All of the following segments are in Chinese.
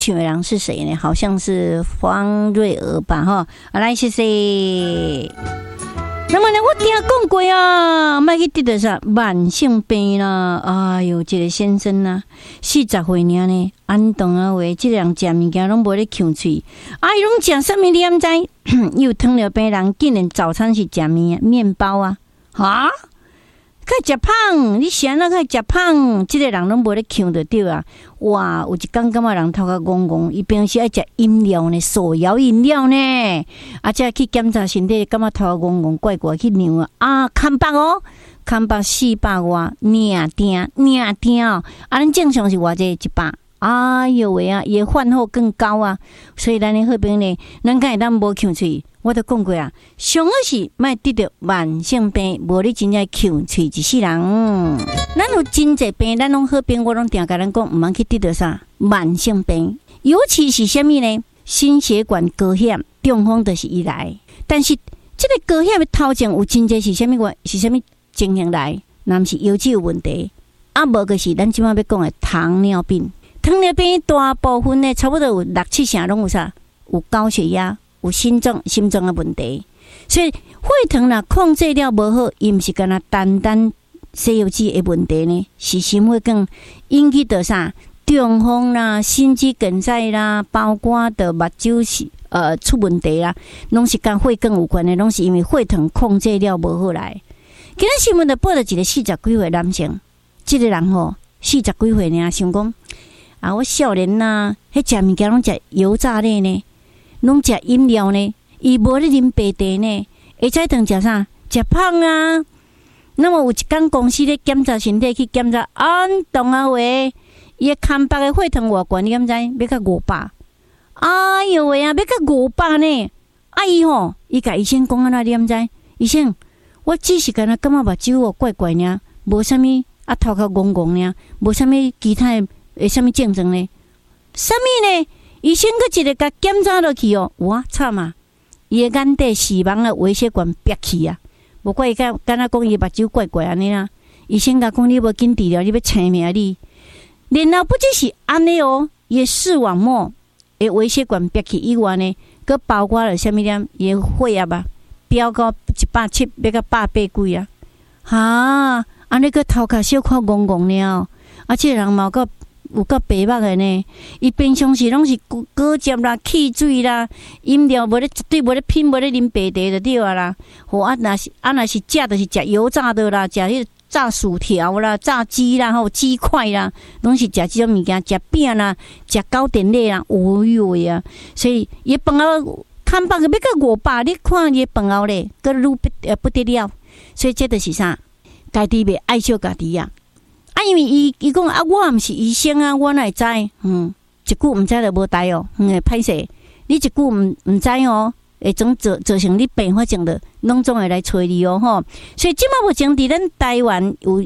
请的人是谁呢？好像是方瑞娥吧，哈，来谢谢。那么呢，我听讲过啊，莫去得到啥慢性病啦。哎呦，这个先生啊，40岁尔呢，安顿啊话，这个人食物件拢无咧呛嘴，伊拢食啥物你毋知？有糖尿病人竟然早餐是食面包啊，哈？较食胖，你想那较食胖，这个人拢无咧呛得到啊！哇，有一天感觉人头壳戆戆，伊平时爱食饮料呢，手摇饮料呢，再去检查身体，感觉头壳戆戆怪怪去量啊，空白哦，空白400外，领定哦，咱正常是偌济100。哎呦喂啊，也饭后更高啊！所以咱的好朋友呢，咱敢会当无呛嘴？我都讲过啊，上好是莫得到慢性病，无你真正呛嘴一世人。咱有真济病，咱拢好病，我拢定甲咱讲，毋通去得到啥慢性病，尤其是啥物呢？心血管高险，中风就是伊来。但是这个高险的头前有真济是啥物？是啥物情形来？那毋是腰子有问题，无就是咱即摆要讲的糖尿病。糖尿病大部分呢，差不多有6-7成拢有啥？有高血压，有心脏的问题。所以血糖啦控制了无好，伊毋是干那单西药剂的问题呢，是心血管引起的啥？中风啦、心肌梗塞啦，包括的目睭出问题啦，拢是跟血管有关的，拢是因为血糖控制了无好来。今日新闻就报了一个40几岁男性，这个人吼40几岁呢，想讲。我少年呐，迄食物件拢食油炸类呢，拢食饮料呢，伊无咧啉白茶呢，会再等食啥？食胖啊！那么有一间公司咧检查身体，去检查安动啊喂，伊空白的血糖偌悬，你敢知？要到500。哎呦喂啊，要到500呢！伊吼，伊甲医生讲安怎，你敢知？医生，我只是感觉目睭怪怪呢，无啥物头壳戆戆呢，无啥物其他的。什么症状呢？什么呢？医生佫一个甲检查落去哦，哇惨啊！伊的眼底视网的微血管憋起啊！无怪伊敢若讲伊目睭怪怪安尼啦。医生甲讲你无紧治疗，你要请命你。然后不只是安尼哦，伊的视网膜的微血管憋起以外呢，佫包括了什么呢？伊的血压啊，飙到170，要到180几啊！哈，安尼佫头壳小可戆戆了，这人嘛有够白目的呢，伊平常时拢是果汁啦、汽水啦、饮料无咧，绝对无咧拼，无咧啉白茶就对啊啦。若是食，就是食油炸的啦，食迄炸薯条啦、炸鸡啦、鸡块啦，拢是食这种物件，食饼啦、食糕点类啦，哦哟喂啊！所以伊饭后看饱个要到500，你看伊饭后咧，佫愈不得了。所以这就是啥？家己袂爱惜家己啊！因为伊讲我毋是医生啊，我哪会知？一句毋知就无代哦，歹势。你一句毋知哦，会造成你并发症的，拢总会来找你哦吼。所以即摆目前伫咱台湾有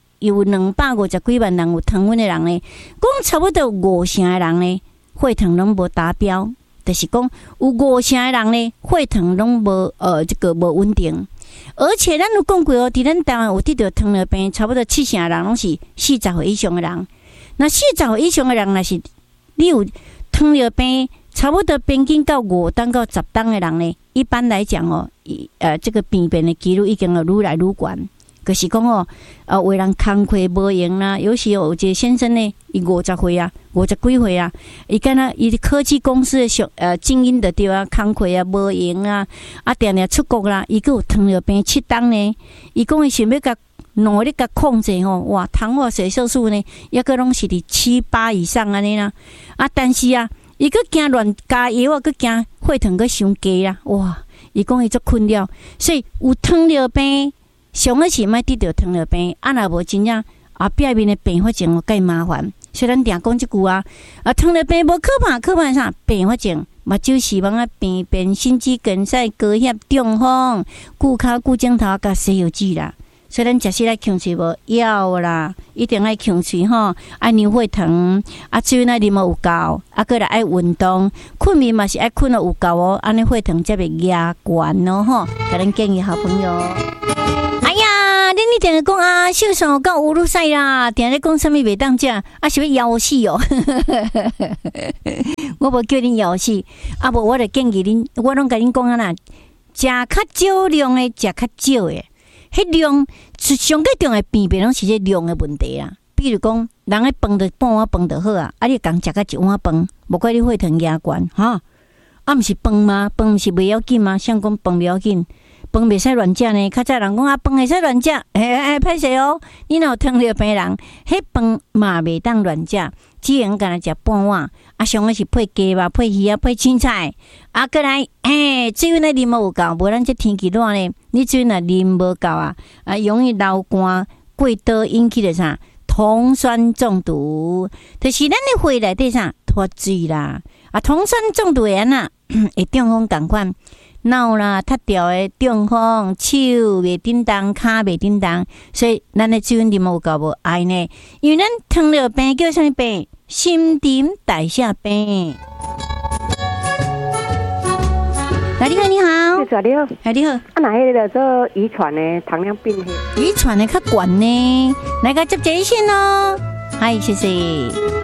250几万人有糖分的人呢，讲差不多5成的人呢，血糖拢无达标，就是讲有5成的人呢，血糖拢无无稳定。而且咱有讲过哦，伫咱台湾有得到糖尿病，差不多7成的人拢是40岁以上的人。那40岁以上的人，若是你有糖尿病，差不多平均到5档到10档的人呢，一般来讲哦，这个病变的几率已经愈来愈悬。就是讲哦，为人工课无用啦，有时有一个先生呢，伊50岁啊，50几岁啊，伊敢若伊科技公司的精英的对啊，工课啊无用啊，定定出国啦，伊佫有糖尿病7档呢，伊讲伊想要甲努力甲控制吼，哇，糖化血色素呢，抑佫拢是伫7、8以上安尼啦，但是伊佫惊乱加药佫惊血糖佫伤低啦，哇，伊讲伊足困扰，所以有糖尿病。上个是莫得到糖尿病，若无真正壁面的并发症介麻烦。所以咱定讲即句糖尿病无可怕啥？并发症，目睭视网病变、心肌梗塞、高血中风、骨骹、骨镜头甲西药剂啦。所以咱食时来呛喙无要啦，一定爱呛喙吼，爱量血糖，水呢啉有够，过来爱运动，困眠嘛是爱困有够哦，安尼血糖才袂压悬咯吼。甲咱建议好朋友。哎呀，恁你定咧讲啊，小肠有够乌鲁塞啦，定咧讲什么袂当食，啊是要枵死哦。我无叫恁枵死，啊无我就建议恁，我拢甲恁讲啊啦，食较少量的，食较少的，迄量上个重的病变拢是这量的问题啦。比如讲，人诶饭就半碗饭就好啊，啊你共食到一碗饭，无怪你血糖压悬哈。啊，毋是饭吗？饭毋是袂要紧吗？像讲饭袂要紧。饭袂使乱食呢，较早人讲啊，饭会使乱食，歹势哦。你若有糖尿病人，迄饭嘛袂当乱食，只能干食半碗。啊，上个是配鸡肉、配鱼啊、配青菜。啊，过来，水分呢啉无有够，无咱这天气热呢，你水分啉无够啊，啊，容易流汗、过多引起的啥酮酸中毒，就是咱的血内底啥脱水啦。啊，酮酸中毒的人啊，会中风同款。脑啦，塌掉的中风，手袂振动，骹袂振动，所以咱的水分啉有够无爱呢？因为咱糖尿病叫啥物病？新陈代谢病。来，你好，你好， 你好， 哎，你好。 啊，那迄个做遗传的糖尿病， 遗传的较悬呢，来个接一线咯。嗨，谢谢。